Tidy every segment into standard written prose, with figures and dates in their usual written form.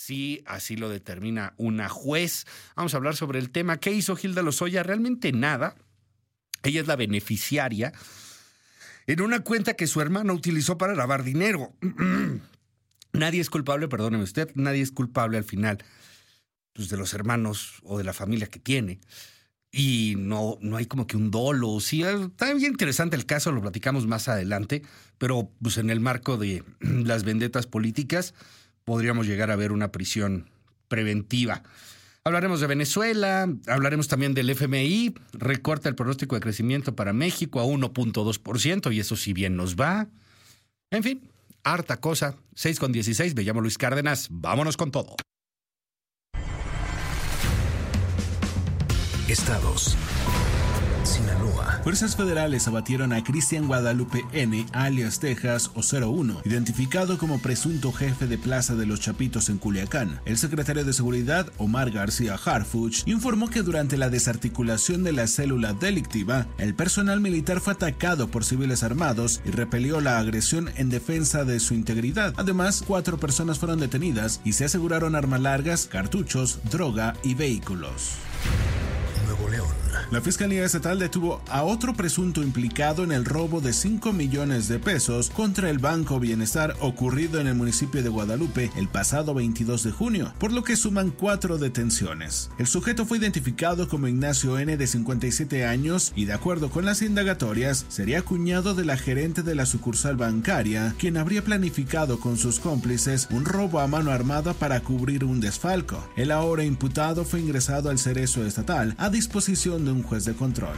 si así lo determina una juez. Vamos a hablar sobre el tema. ¿Qué hizo Hilda Lozoya? Realmente nada. Ella es la beneficiaria en una cuenta que su hermano utilizó para lavar dinero. Nadie es culpable, perdóneme usted, nadie es culpable al final, pues, de los hermanos o de la familia que tiene. Y no hay como que un dolo. Sí, está bien interesante el caso, lo platicamos más adelante, pero pues en el marco de las vendetas políticas podríamos llegar a ver una prisión preventiva. Hablaremos de Venezuela, hablaremos también del FMI, recorta el pronóstico de crecimiento para México a 1.2%, y eso sí bien nos va. En fin, harta cosa. 6:16, me llamo Luis Cárdenas, vámonos con todo. Estados. Sinaloa. Fuerzas federales abatieron a Cristian Guadalupe N., alias Texas o 01, identificado como presunto jefe de Plaza de los Chapitos en Culiacán. El secretario de Seguridad, Omar García Harfuch, informó que durante la desarticulación de la célula delictiva, el personal militar fue atacado por civiles armados y repelió la agresión en defensa de su integridad. Además, 4 personas fueron detenidas y se aseguraron armas largas, cartuchos, droga y vehículos. Nuevo León. La Fiscalía Estatal detuvo a otro presunto implicado en el robo de 5 millones de pesos contra el Banco Bienestar ocurrido en el municipio de Guadalupe el pasado 22 de junio, por lo que suman 4 detenciones. El sujeto fue identificado como Ignacio N., de 57 años, y de acuerdo con las indagatorias, sería cuñado de la gerente de la sucursal bancaria, quien habría planificado con sus cómplices un robo a mano armada para cubrir un desfalco. El ahora imputado fue ingresado al Cerezo Estatal a disposición de un juez de control.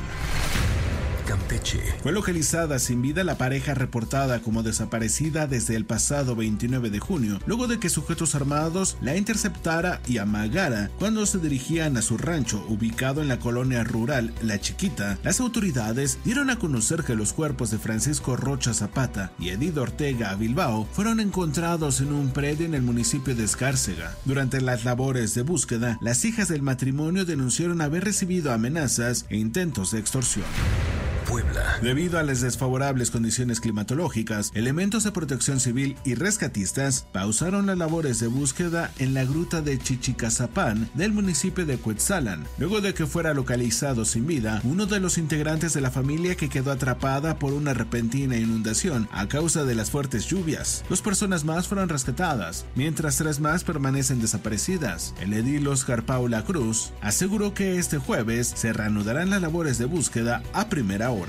Campeche. Fue localizada sin vida la pareja reportada como desaparecida desde el pasado 29 de junio, luego de que sujetos armados la interceptara y amagara cuando se dirigían a su rancho ubicado en la colonia rural La Chiquita. Las autoridades dieron a conocer que los cuerpos de Francisco Rocha Zapata y Edith Ortega Bilbao fueron encontrados en un predio en el municipio de Escárcega. Durante las labores de búsqueda, las hijas del matrimonio denunciaron haber recibido amenazas e intentos de extorsión. Puebla. Debido a las desfavorables condiciones climatológicas, elementos de protección civil y rescatistas pausaron las labores de búsqueda en la gruta de Chichicazapán del municipio de Cuetzalan, luego de que fuera localizado sin vida uno de los integrantes de la familia que quedó atrapada por una repentina inundación a causa de las fuertes lluvias. 2 personas más fueron rescatadas, mientras 3 más permanecen desaparecidas. El edil Oscar Paula Cruz aseguró que este jueves se reanudarán las labores de búsqueda a primera hora.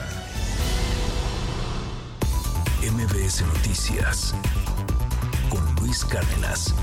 MBS Noticias con Luis Cárdenas.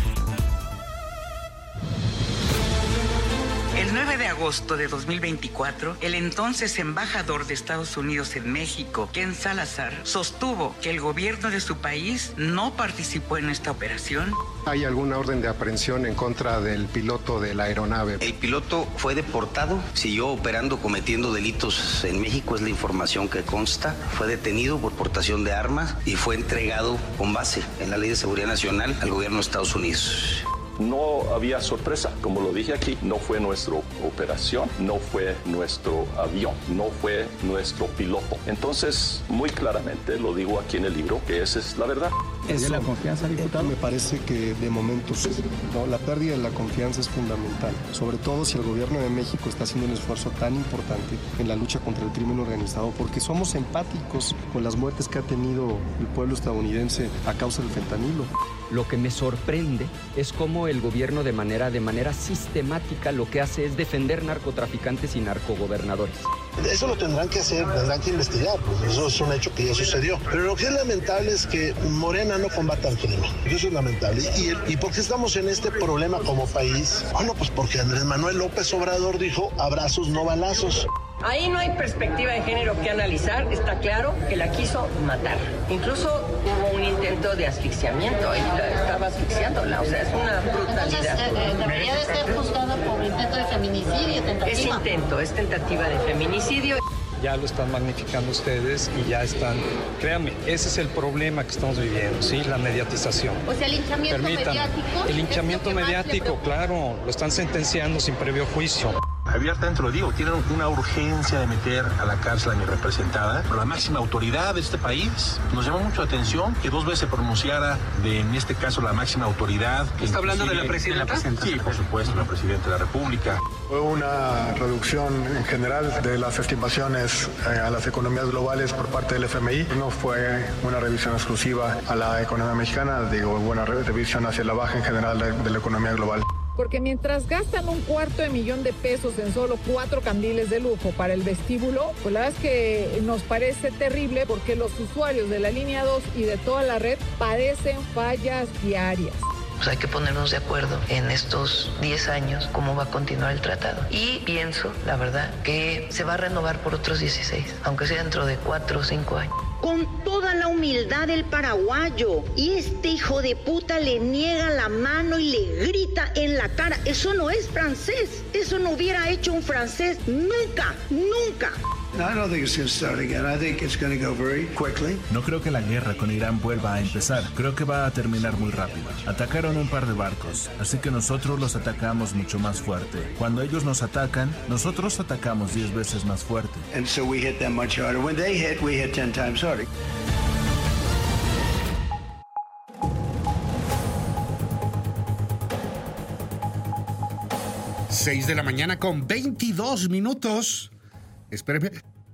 El 9 de agosto de 2024, el entonces embajador de Estados Unidos en México, Ken Salazar, sostuvo que el gobierno de su país no participó en esta operación. ¿Hay alguna orden de aprehensión en contra del piloto de la aeronave? El piloto fue deportado, siguió operando, cometiendo delitos en México, es la información que consta. Fue detenido por portación de armas y fue entregado con base en la Ley de Seguridad Nacional al gobierno de Estados Unidos. No había sorpresa, como lo dije aquí, no fue nuestra operación, no fue nuestro avión, no fue nuestro piloto. Entonces, muy claramente lo digo aquí en el libro, que esa es la verdad. ¿Es la confianza, diputado? Me parece que de momento sí. No, la pérdida de la confianza es fundamental, sobre todo si el gobierno de México está haciendo un esfuerzo tan importante en la lucha contra el crimen organizado, porque somos empáticos con las muertes que ha tenido el pueblo estadounidense a causa del fentanilo. Lo que me sorprende es cómo el gobierno de manera sistemática lo que hace es defender narcotraficantes y narcogobernadores. Eso lo tendrán que hacer, tendrán que investigar, pues eso es un hecho que ya sucedió. Pero lo que es lamentable es que Morena no combata el crimen. Eso es lamentable. ¿Y por qué estamos en este problema como país? Bueno, pues porque Andrés Manuel López Obrador dijo abrazos, no balazos. Ahí no hay perspectiva de género que analizar, está claro que la quiso matar. Incluso hubo un intento de asfixiamiento, y estaba asfixiándola, o sea, es una brutalidad. Entonces, debería de ser juzgada por intento de feminicidio, tentativa. Es tentativa de feminicidio. Ya lo están magnificando ustedes y ya están, créanme, ese es el problema que estamos viviendo, ¿sí? La mediatización. O sea, el linchamiento mediático. El linchamiento mediático, claro, lo están sentenciando sin previo juicio. abiertamente lo digo, tienen una urgencia de meter a la cárcel a mi representada, por la máxima autoridad de este país. Nos llamó mucho la atención que 2 veces se pronunciara en este caso, la máxima autoridad. ¿Está hablando de la presidenta? Sí, por supuesto, la presidenta de la República. Fue una reducción en general de las estimaciones a las economías globales por parte del FMI. No fue una revisión exclusiva a la economía mexicana, digo, buena revisión hacia la baja en general de la economía global. Porque mientras gastan $250,000 en solo 4 candiles de lujo para el vestíbulo, pues la verdad es que nos parece terrible porque los usuarios de la línea 2 y de toda la red padecen fallas diarias. Pues hay que ponernos de acuerdo en estos 10 años cómo va a continuar el tratado. Y pienso, la verdad, que se va a renovar por otros 16, aunque sea dentro de 4 o 5 años. Con toda la humildad del paraguayo, y este hijo de puta le niega la mano y le grita en la cara. Eso no es francés, eso no hubiera hecho un francés nunca, nunca. No creo que la guerra con Irán vuelva a empezar. Creo que va a terminar muy rápido. Atacaron un par de barcos, así que nosotros los atacamos mucho más fuerte. Cuando ellos nos atacan, nosotros atacamos 10 veces más fuerte. And so we hit them much harder. When they hit, we hit 10 times harder. Seis de la mañana con 22 minutos. Espéreme.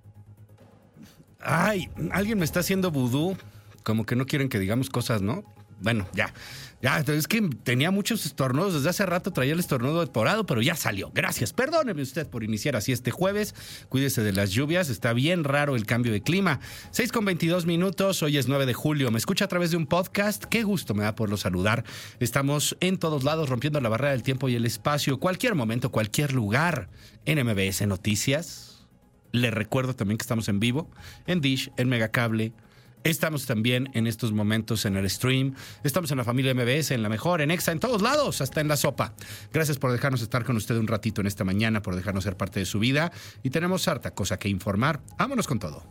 Ay, alguien me está haciendo vudú. Como que no quieren que digamos cosas, ¿no? Bueno, ya, es que tenía muchos estornudos. Desde hace rato traía el estornudo deporado, pero ya salió. Gracias. Perdóneme usted por iniciar así este jueves. Cuídese de las lluvias. Está bien raro el cambio de clima. 6:22 minutos. Hoy es 9 de julio. Me escucha a través de un podcast. Qué gusto me da poderlo saludar. Estamos en todos lados, rompiendo la barrera del tiempo y el espacio. Cualquier momento, cualquier lugar. En MBS Noticias. Les recuerdo también que estamos en vivo, en Dish, en Megacable. Estamos también en estos momentos en el stream. Estamos en la familia MBS, en La Mejor, en Exa, en todos lados, hasta en La Sopa. Gracias por dejarnos estar con usted un ratito en esta mañana, por dejarnos ser parte de su vida. Y tenemos harta cosa que informar. Vámonos con todo.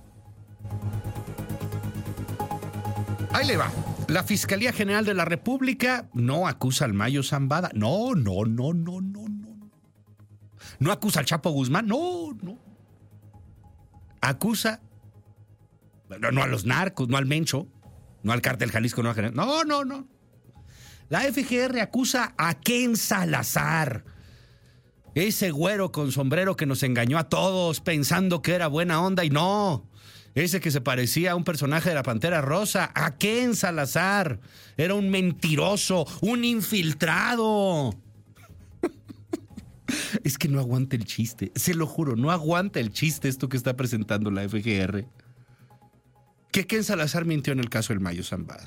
Ahí le va. La Fiscalía General de la República no acusa al Mayo Zambada. No. No acusa al Chapo Guzmán. No. Acusa, no a los narcos, no al Mencho, no al Cártel Jalisco, no a General. No. La FGR acusa a Ken Salazar, ese güero con sombrero que nos engañó a todos pensando que era buena onda y no. Ese que se parecía a un personaje de la Pantera Rosa, a Ken Salazar. Era un mentiroso, un infiltrado. Es que no aguanta el chiste, se lo juro, no aguanta el chiste esto que está presentando la FGR. Que Ken Salazar mintió en el caso del Mayo Zambada.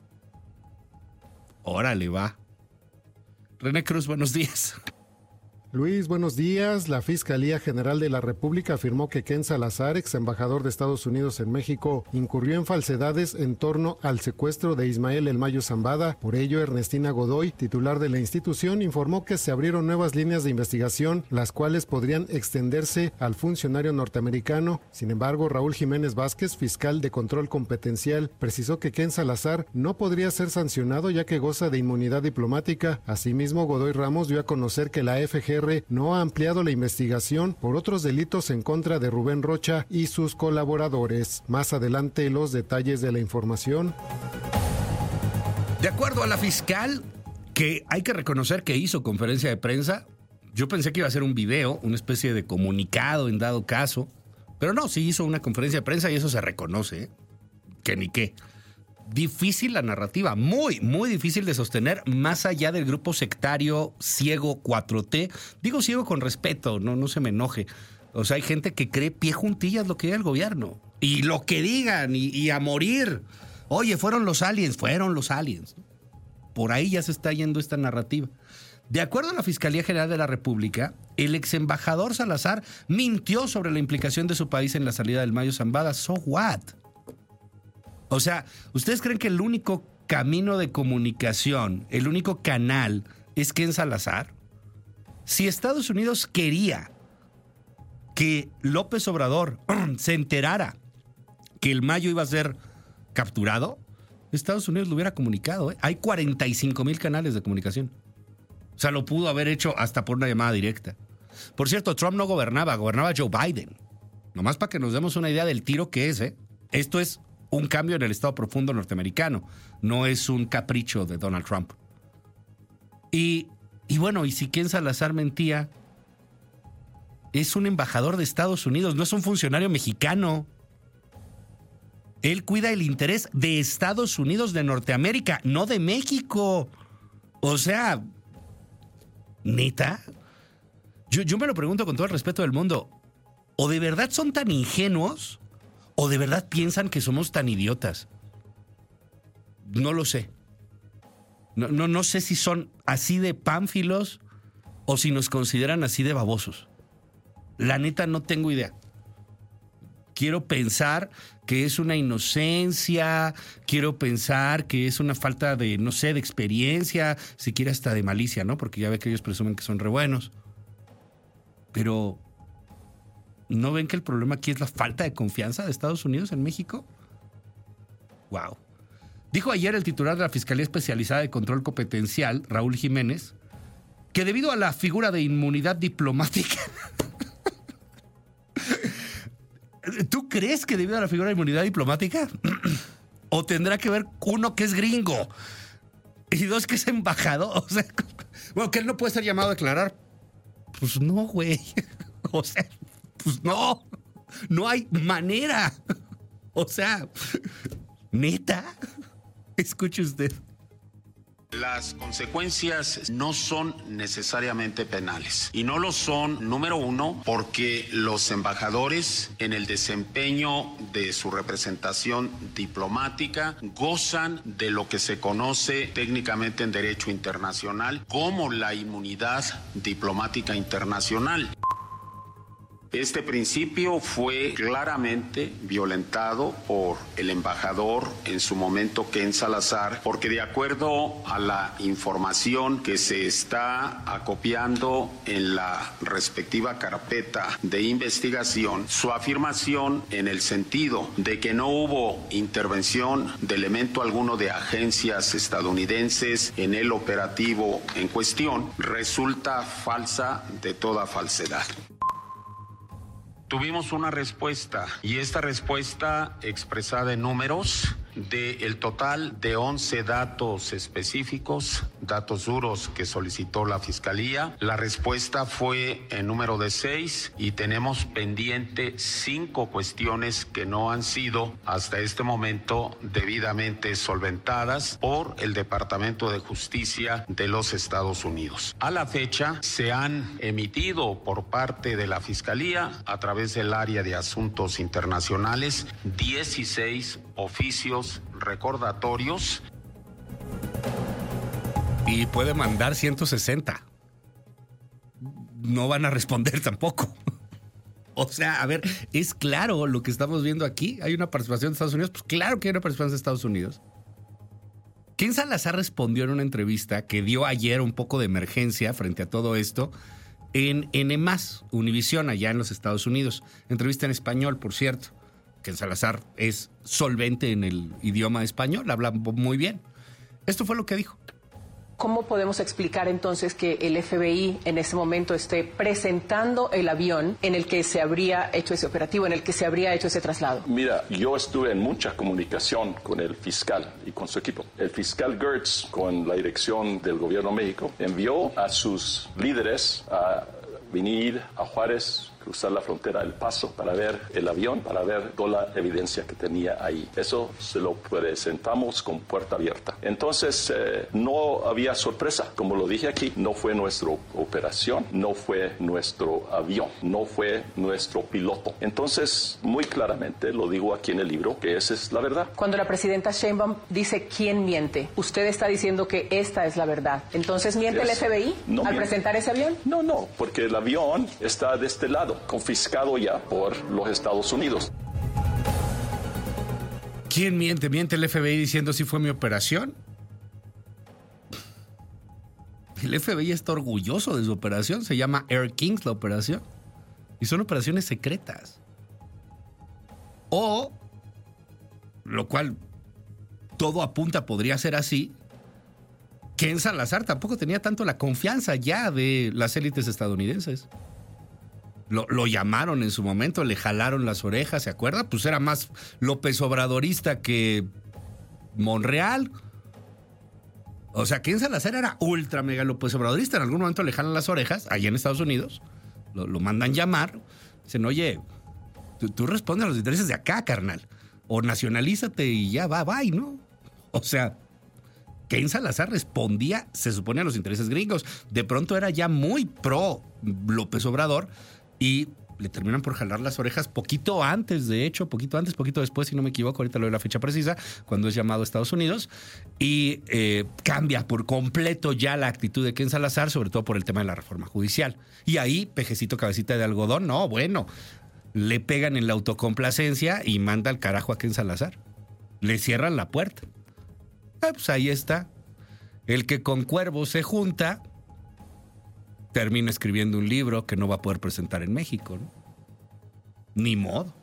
Órale, va. René Cruz, buenos días. Luis, buenos días. La Fiscalía General de la República afirmó que Ken Salazar, ex embajador de Estados Unidos en México, incurrió en falsedades en torno al secuestro de Ismael El Mayo Zambada. Por ello, Ernestina Godoy, titular de la institución, informó que se abrieron nuevas líneas de investigación, las cuales podrían extenderse al funcionario norteamericano. Sin embargo, Raúl Jiménez Vázquez, fiscal de control competencial, precisó que Ken Salazar no podría ser sancionado ya que goza de inmunidad diplomática. Asimismo, Godoy Ramos dio a conocer que la FGR no ha ampliado la investigación por otros delitos en contra de Rubén Rocha y sus colaboradores. Más adelante los detalles de la información. De acuerdo a la fiscal, que hay que reconocer que hizo conferencia de prensa, yo pensé que iba a ser un video, una especie de comunicado en dado caso, pero no, sí hizo una conferencia de prensa y eso se reconoce, ¿eh? Que ni qué. Difícil la narrativa, muy difícil de sostener más allá del grupo sectario ciego 4T. Digo ciego con respeto, no se me enoje. O sea, hay gente que cree pie juntillas lo que diga el gobierno. Y lo que digan, y a morir. Oye, fueron los aliens. Por ahí ya se está yendo esta narrativa. De acuerdo a la Fiscalía General de la República, el ex embajador Salazar mintió sobre la implicación de su país en la salida del Mayo Zambada. ¿So what? O sea, ¿ustedes creen que el único camino de comunicación, el único canal, es Ken Salazar? Si Estados Unidos quería que López Obrador se enterara que el Mayo iba a ser capturado, Estados Unidos lo hubiera comunicado, ¿eh? Hay 45,000 canales de comunicación. O sea, lo pudo haber hecho hasta por una llamada directa. Por cierto, Trump no gobernaba Joe Biden. Nomás para que nos demos una idea del tiro que es, ¿eh? Esto es un cambio en el Estado profundo norteamericano. No es un capricho de Donald Trump. Y bueno, y si Ken Salazar mentía, es un embajador de Estados Unidos, no es un funcionario mexicano. Él cuida el interés de Estados Unidos de Norteamérica, no de México. O sea, ¿neta? Yo me lo pregunto con todo el respeto del mundo. ¿O de verdad son tan ingenuos? ¿O de verdad piensan que somos tan idiotas? No lo sé. No sé si son así de pánfilos o si nos consideran así de babosos. La neta no tengo idea. Quiero pensar que es una inocencia, quiero pensar que es una falta de, no sé, de experiencia, siquiera hasta de malicia, ¿no? Porque ya ve que ellos presumen que son re buenos. Pero, ¿no ven que el problema aquí es la falta de confianza de Estados Unidos en México? Wow. Dijo ayer el titular de la Fiscalía Especializada de Control Competencial, Raúl Jiménez, que debido a la figura de inmunidad diplomática... ¿Tú crees que debido a la figura de inmunidad diplomática? ¿O tendrá que ver uno que es gringo y dos que es embajador? O sea, bueno, que él no puede ser llamado a declarar. Pues no, güey. O sea, pues no. No hay manera. O sea, ¿neta? Escuche usted. Las consecuencias no son necesariamente penales y no lo son, número uno, porque los embajadores en el desempeño de su representación diplomática gozan de lo que se conoce técnicamente en derecho internacional como la inmunidad diplomática internacional. Este principio fue claramente violentado por el embajador en su momento, Ken Salazar, porque de acuerdo a la información que se está acopiando en la respectiva carpeta de investigación, su afirmación en el sentido de que no hubo intervención de elemento alguno de agencias estadounidenses en el operativo en cuestión resulta falsa de toda falsedad. Tuvimos una respuesta y esta respuesta expresada en números del total de 11 datos específicos, datos duros que solicitó la Fiscalía. La respuesta fue en número de 6 y tenemos pendiente 5 cuestiones que no han sido hasta este momento debidamente solventadas por el Departamento de Justicia de los Estados Unidos. A la fecha se han emitido por parte de la Fiscalía a través del área de asuntos internacionales 16 oficios recordatorios. Y puede mandar 160. No van a responder tampoco. O sea, a ver, es claro lo que estamos viendo aquí. ¿Hay una participación de Estados Unidos? Pues claro que hay una participación de Estados Unidos. Ken Salazar respondió en una entrevista que dio ayer un poco de emergencia frente a todo esto en N+, Univisión, allá en los Estados Unidos. Entrevista en español, por cierto. Ken Salazar es solvente en el idioma español, habla muy bien. Esto fue lo que dijo. ¿Cómo podemos explicar entonces que el FBI en ese momento esté presentando el avión en el que se habría hecho ese operativo, en el que se habría hecho ese traslado? Mira, yo estuve en mucha comunicación con el fiscal y con su equipo. El fiscal Gertz, con la dirección del gobierno de México, envió a sus líderes a venir a Juárez, cruzar la frontera del Paso para ver el avión, para ver toda la evidencia que tenía ahí. Eso se lo presentamos con puerta abierta. Entonces, no había sorpresa. Como lo dije aquí, no fue nuestra operación, no fue nuestro avión, no fue nuestro piloto. Entonces, muy claramente, lo digo aquí en el libro, que esa es la verdad. Cuando la presidenta Sheinbaum dice quién miente, usted está diciendo que esta es la verdad. Entonces, ¿miente el FBI al presentar ese avión? No, porque el avión está de este lado, confiscado ya por los Estados Unidos. ¿Quién miente? ¿Miente el FBI diciendo si fue mi operación? El FBI está orgulloso de su operación. Se llama Air Kings la operación. Y son operaciones secretas. O, lo cual todo apunta podría ser así, Ken Salazar tampoco tenía tanto la confianza ya de las élites estadounidenses. Lo llamaron en su momento, le jalaron las orejas, ¿se acuerda? Pues era más López Obradorista que Monreal. O sea, Ken Salazar era ultra mega López Obradorista. En algún momento le jalan las orejas, allá en Estados Unidos, lo mandan llamar. Dicen, oye, tú respondes a los intereses de acá, carnal. O nacionalízate y ya bye, ¿no? O sea, Ken Salazar respondía, se supone, a los intereses gringos. De pronto era ya muy pro López Obrador y le terminan por jalar las orejas poquito antes, de hecho, poquito después, si no me equivoco, ahorita lo doy la fecha precisa, cuando es llamado a Estados Unidos, y cambia por completo ya la actitud de Ken Salazar, sobre todo por el tema de la reforma judicial. Y ahí, pejecito cabecita de algodón, no, bueno, le pegan en la autocomplacencia y manda al carajo a Ken Salazar. Le cierran la puerta. Pues ahí está. El que con cuervos se junta termina escribiendo un libro que no va a poder presentar en México, ¿no? Ni modo.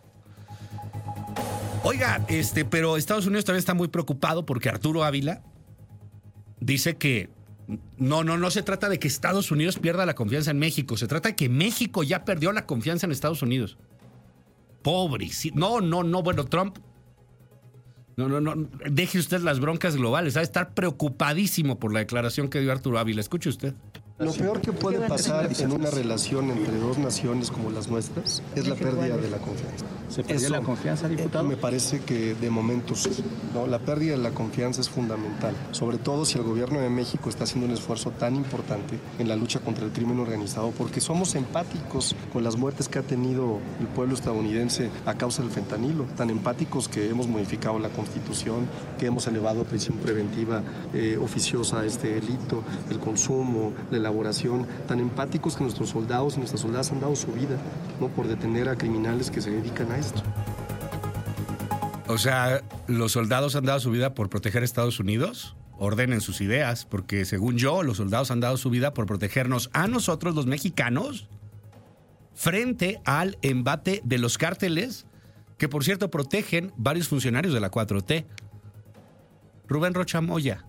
Oiga, pero Estados Unidos también está muy preocupado porque Arturo Ávila dice que no se trata de que Estados Unidos pierda la confianza en México, se trata de que México ya perdió la confianza en Estados Unidos. Pobre. No, bueno, Trump. No, deje usted las broncas globales, va a estar preocupadísimo por la declaración que dio Arturo Ávila. Escuche usted. Lo peor que puede pasar en una relación entre dos naciones como las nuestras es la pérdida de la confianza. ¿Se perdió la confianza, diputado? Me parece que de momento sí, ¿no? La pérdida de la confianza es fundamental, sobre todo si el gobierno de México está haciendo un esfuerzo tan importante en la lucha contra el crimen organizado, porque somos empáticos con las muertes que ha tenido el pueblo estadounidense a causa del fentanilo, tan empáticos que hemos modificado la Constitución, que hemos elevado prisión preventiva oficiosa a este delito, el consumo, la elaboración, tan empáticos que nuestros soldados y nuestras soldadas han dado su vida, ¿no?, por detener a criminales que se dedican a esto. O sea, ¿los soldados han dado su vida por proteger a Estados Unidos? Ordenen sus ideas, porque según yo, los soldados han dado su vida por protegernos a nosotros, los mexicanos, frente al embate de los cárteles, que por cierto protegen varios funcionarios de la 4T. Rubén Rocha Moya.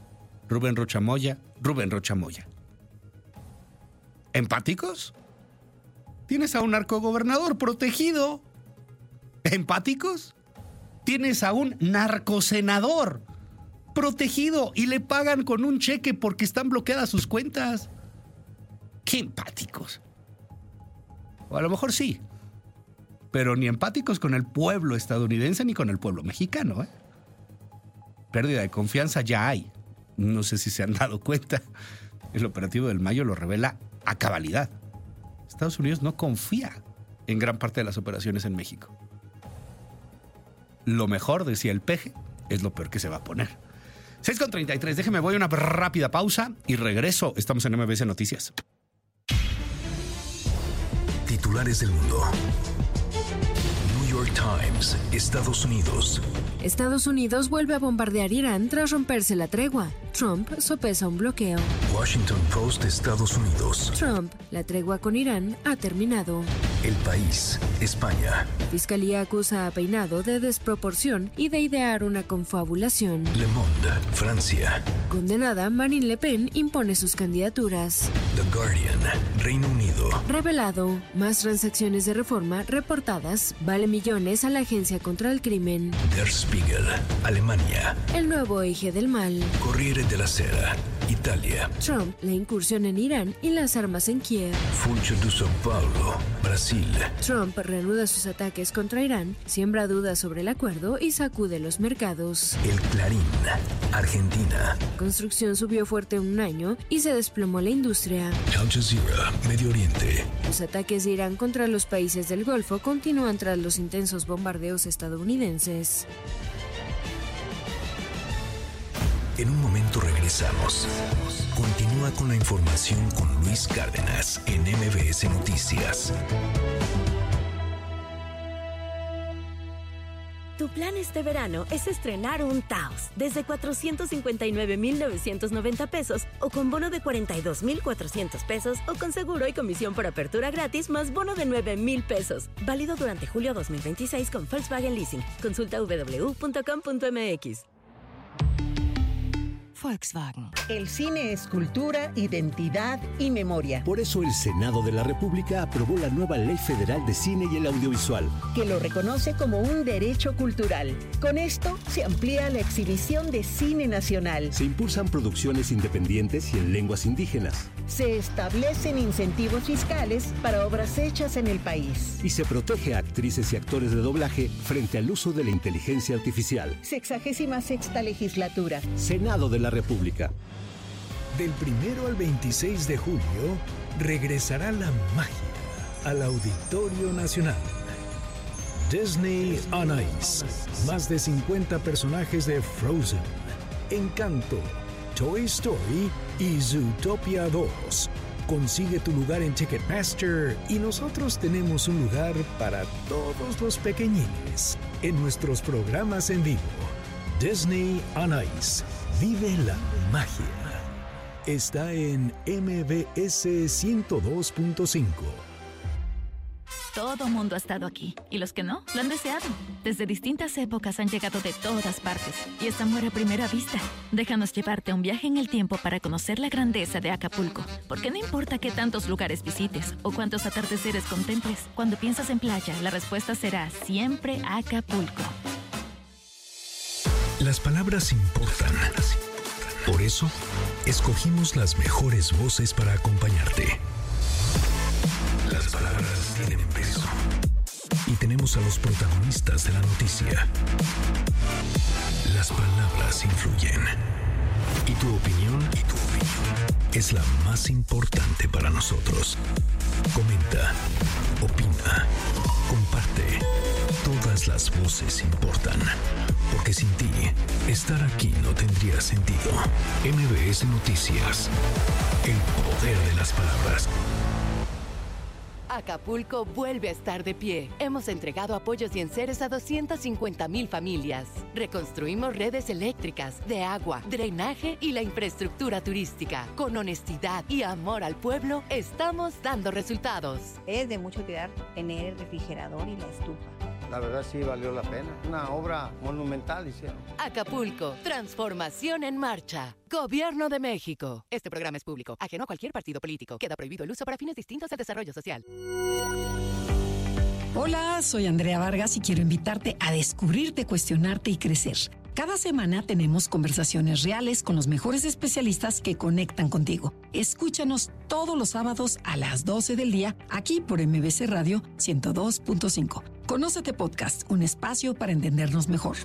¿Empáticos? Tienes a un narcogobernador protegido. ¿Empáticos? Tienes a un narcosenador protegido y le pagan con un cheque porque están bloqueadas sus cuentas. ¡Qué empáticos! O a lo mejor sí, pero ni empáticos con el pueblo estadounidense ni con el pueblo mexicano, ¿eh? Pérdida de confianza ya hay. No sé si se han dado cuenta. El operativo del Mayo lo revela a cabalidad. Estados Unidos no confía en gran parte de las operaciones en México. Lo mejor, decía el peje, es lo peor que se va a poner. 6:33, déjeme, voy a una rápida pausa y regreso. Estamos en MBS Noticias. Titulares del mundo. New York Times, Estados Unidos. Estados Unidos vuelve a bombardear Irán tras romperse la tregua. Trump sopesa un bloqueo. Washington Post, Estados Unidos. Trump, la tregua con Irán ha terminado. El País, España. La Fiscalía acusa a Peinado de desproporción y de idear una confabulación. Le Monde, Francia. Condenada, Marine Le Pen impone sus candidaturas. The Guardian, Reino Unido. Revelado, más transacciones de reforma reportadas vale millones a la Agencia contra el Crimen. Der Spiegel, Alemania. El nuevo eje del mal. Corriere della Sera, Italia. Trump, la incursión en Irán y las armas en Kiev. Funcho de São Paulo, Brasil. Trump reanuda sus ataques contra Irán, siembra dudas sobre el acuerdo y sacude los mercados. El Clarín, Argentina. Construcción subió fuerte un año y se desplomó la industria. Al Jazeera, Medio Oriente. Los ataques de Irán contra los países del Golfo continúan tras los intensos bombardeos estadounidenses. En un momento regresamos. Continúa con la información con Luis Cárdenas en MBS Noticias. Tu plan este verano es estrenar un Taos desde 459,990 pesos o con bono de 42,400 pesos o con seguro y comisión por apertura gratis más bono de 9,000 pesos. Válido durante julio 2026 con Volkswagen Leasing. Consulta www.com.mx. Volkswagen. El cine es cultura, identidad y memoria. Por eso el Senado de la República aprobó la nueva Ley Federal de Cine y el Audiovisual, que lo reconoce como un derecho cultural. Con esto se amplía la exhibición de cine nacional. Se impulsan producciones independientes y en lenguas indígenas. Se establecen incentivos fiscales para obras hechas en el país. Y se protege a actrices y actores de doblaje frente al uso de la inteligencia artificial. 66ª legislatura. Senado de la República. Del 1 al 26 de julio, regresará la magia al Auditorio Nacional. Disney on Ice. Más de 50 personajes de Frozen, Encanto, Toy Story y Zootopia 2. Consigue tu lugar en Ticketmaster y nosotros tenemos un lugar para todos los pequeñines en nuestros programas en vivo. Disney on Ice. Vive la magia. Está en MBS 102.5. Todo mundo ha estado aquí, y los que no, lo han deseado. Desde distintas épocas han llegado de todas partes, y esta muere a primera vista. Déjanos llevarte a un viaje en el tiempo para conocer la grandeza de Acapulco, porque no importa qué tantos lugares visites o cuántos atardeceres contemples, cuando piensas en playa, la respuesta será siempre Acapulco. Las palabras importan. Por eso, escogimos las mejores voces para acompañarte. Las palabras tienen peso. Y tenemos a los protagonistas de la noticia. Las palabras influyen. Y tu opinión es la más importante para nosotros. Comenta, opina, comparte. Todas las voces importan. Porque sin ti, estar aquí no tendría sentido. MBS Noticias. El poder de las palabras. Acapulco vuelve a estar de pie. Hemos entregado apoyos y enseres a 250,000 familias. Reconstruimos redes eléctricas, de agua, drenaje y la infraestructura turística. Con honestidad y amor al pueblo, estamos dando resultados. Es de mucho cuidar tener el refrigerador y la estufa. La verdad sí valió la pena. Una obra monumental hicieron. Acapulco, transformación en marcha. Gobierno de México. Este programa es público, ajeno a cualquier partido político. Queda prohibido el uso para fines distintos al desarrollo social. Hola, soy Andrea Vargas y quiero invitarte a descubrirte, cuestionarte y crecer. Cada semana tenemos conversaciones reales con los mejores especialistas que conectan contigo. Escúchanos todos los sábados a las 12 del día, aquí por MBC Radio 102.5. Conócete Podcast, un espacio para entendernos mejor.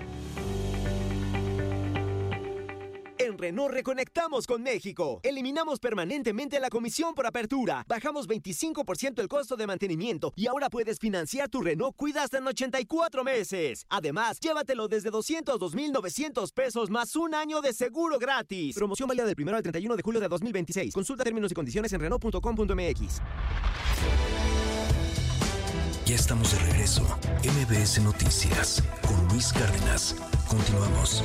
En Renault reconectamos con México. Eliminamos permanentemente la comisión por apertura. Bajamos 25% el costo de mantenimiento y ahora puedes financiar tu Renault Kwid hasta en 84 meses. Además, llévatelo desde 202,900 pesos más un año de seguro gratis. Promoción válida del 1 al 31 de julio de 2026. Consulta términos y condiciones en Renault.com.mx. Ya estamos de regreso. MBS Noticias con Luis Cárdenas. Continuamos.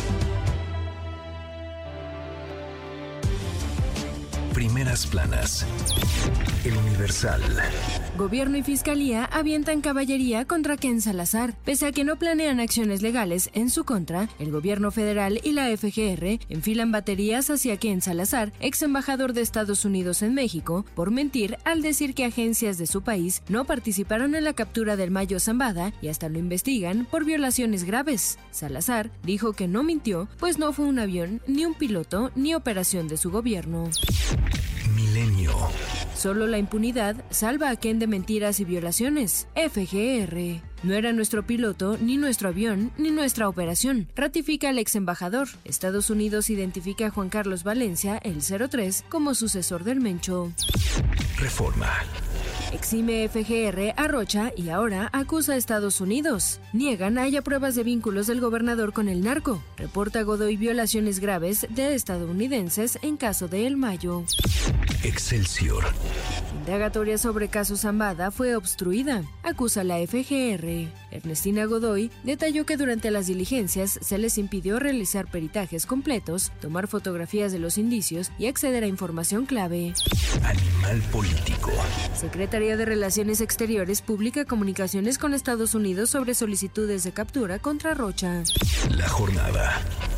Primeras planas. El Universal. Gobierno y Fiscalía avientan caballería contra Ken Salazar. Pese a que no planean acciones legales en su contra, el gobierno federal y la FGR enfilan baterías hacia Ken Salazar, ex embajador de Estados Unidos en México, por mentir al decir que agencias de su país no participaron en la captura del Mayo Zambada y hasta lo investigan por violaciones graves. Salazar dijo que no mintió, pues no fue un avión, ni un piloto, ni operación de su gobierno. Milenio. Solo la impunidad salva a Ken de mentiras y violaciones. FGR. No era nuestro piloto, ni nuestro avión, ni nuestra operación, ratifica el ex embajador. Estados Unidos identifica a Juan Carlos Valencia, el 03, como sucesor del Mencho. Reforma. Exime FGR a Rocha y ahora acusa a Estados Unidos. Niegan haya pruebas de vínculos del gobernador con el narco. Reporta Godoy violaciones graves de estadounidenses en caso de El Mayo. Excelsior. Indagatoria sobre caso Zambada fue obstruida, acusa la FGR. Ernestina Godoy detalló que durante las diligencias se les impidió realizar peritajes completos, tomar fotografías de los indicios y acceder a información clave. Animal político. Secretaría de Relaciones Exteriores publica comunicaciones con Estados Unidos sobre solicitudes de captura contra Rocha. La jornada.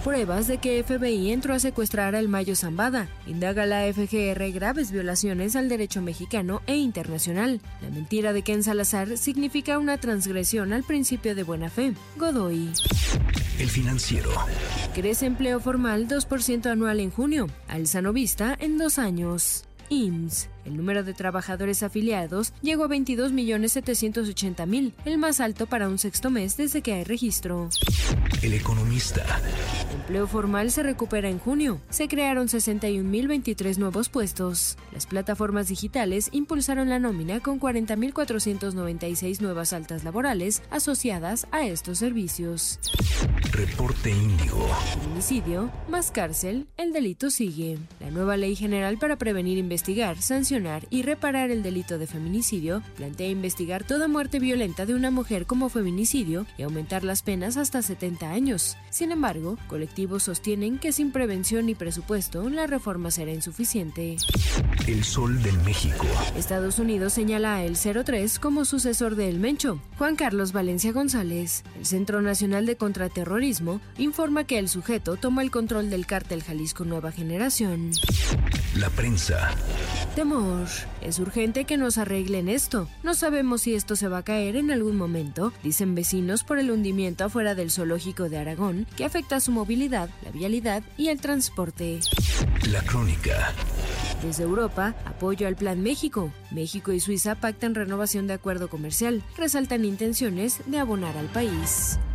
Pruebas de que FBI entró a secuestrar al Mayo Zambada. Indaga la FGR graves violaciones al derecho mexicano e internacional. La mentira de Ken Salazar significa una transgresión al principio de buena fe. Godoy. El Financiero. Crece empleo formal 2% anual en junio. Alza no vista en 2 años. IMSS. El número de trabajadores afiliados llegó a 22.780.000, el más alto para un sexto mes desde que hay registro. El Economista. El empleo formal se recupera en junio. Se crearon 61.023 nuevos puestos. Las plataformas digitales impulsaron la nómina con 40.496 nuevas altas laborales asociadas a estos servicios. Reporte Índigo. Feminicidio, más cárcel, el delito sigue. La nueva Ley General para prevenir, investigar, sancionar y reparar el delito de feminicidio plantea investigar toda muerte violenta de una mujer como feminicidio y aumentar las penas hasta 70 años. Sin embargo, colectivos sostienen que sin prevención y presupuesto, la reforma será insuficiente. El Sol de México. Estados Unidos señala a El 03 como sucesor de El Mencho. Juan Carlos Valencia González. El Centro Nacional de Contraterrorismo informa que el sujeto toma el control del cártel Jalisco Nueva Generación. La Prensa. Temor. Es urgente que nos arreglen esto. No sabemos si esto se va a caer en algún momento, dicen vecinos por el hundimiento afuera del zoológico de Aragón, que afecta su movilidad, la vialidad y el transporte. La Crónica. Desde Europa, apoyo al Plan México. México y Suiza pactan renovación de acuerdo comercial. Resaltan intenciones de abonar al país.